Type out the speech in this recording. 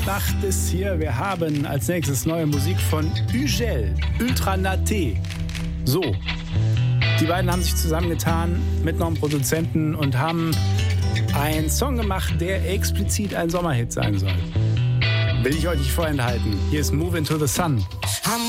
Nacht ist hier. Wir haben als nächstes neue Musik von Ugel, Ultra Naté. So, die beiden haben sich zusammengetan mit noch einem Produzenten und haben einen Song gemacht, der explizit ein Sommerhit sein soll. Will ich euch nicht vorenthalten. Hier ist Move Into the Sun.